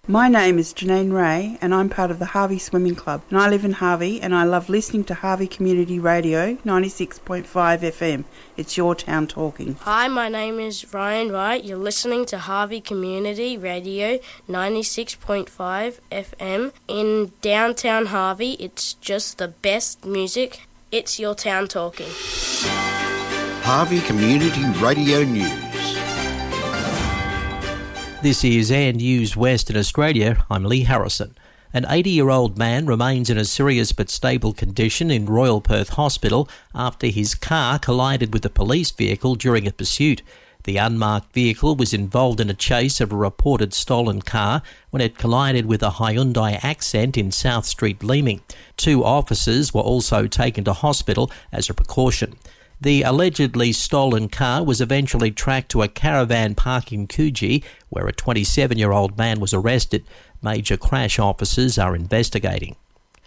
My name is Janine Ray and I'm part of the Harvey Swimming Club, and I live in Harvey and I love listening to Harvey Community Radio 96.5 FM. It's your town talking. Hi, my name is Ryan Wright. You're listening to Harvey Community Radio 96.5 FM. In downtown Harvey, it's just the best music. It's your town talking. Harvey Community Radio News. This is Air News Western Australia. I'm Lee Harrison. An 80-year-old man remains in a serious but stable condition in Royal Perth Hospital after his car collided with a police vehicle during a pursuit. The unmarked vehicle was involved in a chase of a reported stolen car when it collided with a Hyundai Accent in South Street, Leeming. 2 officers were also taken to hospital as a precaution. The allegedly stolen car was eventually tracked to a caravan park in Coogee, where a 27-year-old man was arrested. Major crash officers are investigating.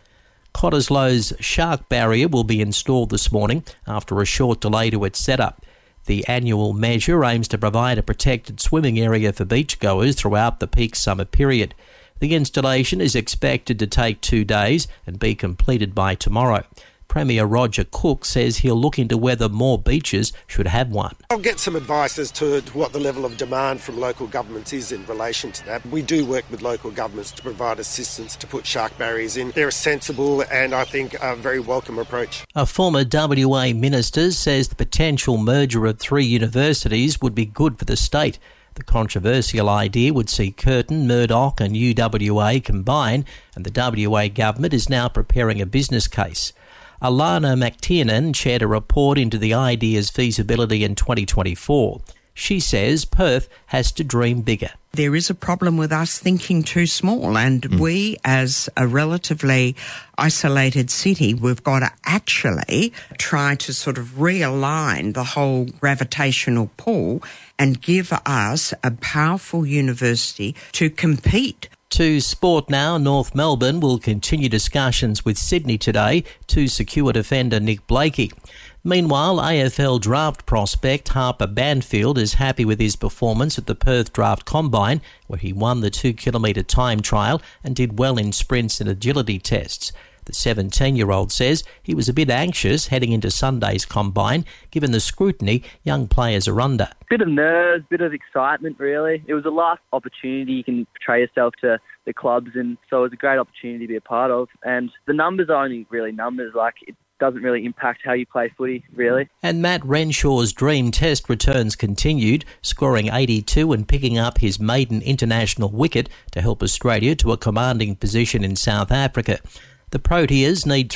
Cottesloe's shark barrier will be installed this morning after a short delay to its setup. The annual measure aims to provide a protected swimming area for beachgoers throughout the peak summer period. The installation is expected to take 2 days and be completed by tomorrow. Premier Roger Cook says he'll look into whether more beaches should have one. I'll get some advice as to what the level of demand from local governments is in relation to that. We do work with local governments to provide assistance to put shark barriers in. They're a sensible and I think a very welcome approach. A former WA minister says the potential merger of 3 universities would be good for the state. The controversial idea would see Curtin, Murdoch and UWA combine, and the WA government is now preparing a business case. Alana McTiernan chaired a report into the idea's feasibility in 2024. She says Perth has to dream bigger. There is a problem with us thinking too small, and we, as a relatively isolated city, we've got to actually try to sort of realign the whole gravitational pull and give us a powerful university to compete. To sport now, North Melbourne will continue discussions with Sydney today to secure defender Nick Blakey. Meanwhile, AFL draft prospect Harper Banfield is happy with his performance at the Perth Draft Combine, where he won the 2-kilometre time trial and did well in sprints and agility tests. The 17-year-old says he was a bit anxious heading into Sunday's combine, given the scrutiny young players are under. Bit of nerves, bit of excitement, really. It was the last opportunity you can portray yourself to the clubs, and so it was a great opportunity to be a part of. And the numbers are only really numbers, it doesn't really impact how you play footy, really. And Matt Renshaw's dream test returns continued, scoring 82 and picking up his maiden international wicket to help Australia to a commanding position in South Africa. The Proteas need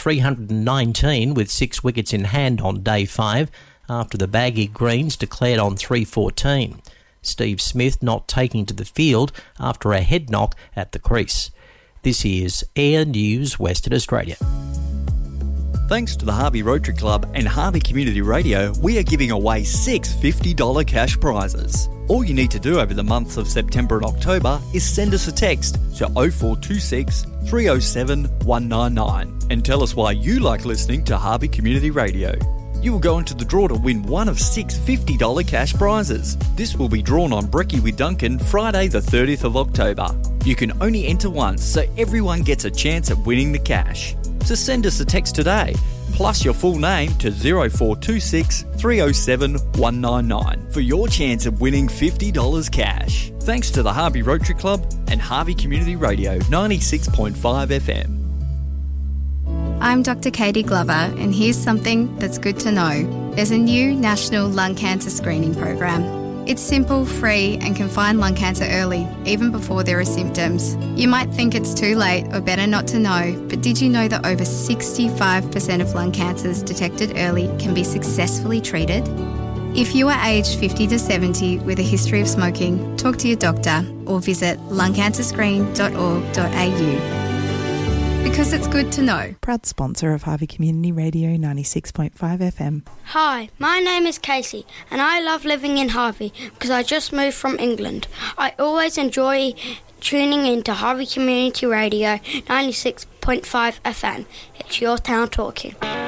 319 with 6 wickets in hand on day 5 after the Baggy Greens declared on 314. Steve Smith not taking to the field after a head knock at the crease. This is Air News Western Australia. Thanks to the Harvey Rotary Club and Harvey Community Radio, we are giving away 6 $50 cash prizes. All you need to do over the months of September and October is send us a text to 0426 307 199 and tell us why you like listening to Harvey Community Radio. You will go into the draw to win one of 6 $50 cash prizes. This will be drawn on Brekkie with Duncan Friday the 30th of October. You can only enter once, so everyone gets a chance at winning the cash. So send us a text today, plus your full name to 0426 307 199 for your chance of winning $50 cash. Thanks to the Harvey Rotary Club and Harvey Community Radio 96.5 FM. I'm Dr. Katie Glover, and here's something that's good to know. There's a new national lung cancer screening program. It's simple, free, and can find lung cancer early, even before there are symptoms. You might think it's too late or better not to know, but did you know that over 65% of lung cancers detected early can be successfully treated? If you are aged 50 to 70 with a history of smoking, talk to your doctor or visit lungcancerscreen.org.au. Because it's good to know. Proud sponsor of Harvey Community Radio 96.5 FM. Hi, my name is Casey and I love living in Harvey because I just moved from England. I always enjoy tuning into Harvey Community Radio 96.5 FM. It's your town talking.